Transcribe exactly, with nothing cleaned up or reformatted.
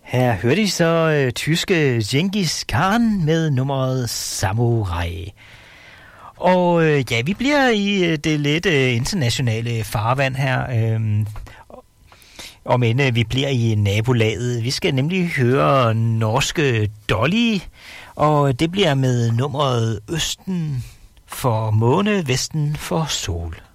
Her hørte I så øh, tyske Djengis Khan med nummeret Samurai. Og øh, ja, vi bliver i øh, det lidt øh, internationale farvand her. Øh, om end øh, vi bliver i nabolaget. Vi skal nemlig høre norske Dolly, og det bliver med nummeret Østen for måne, Vesten for sol.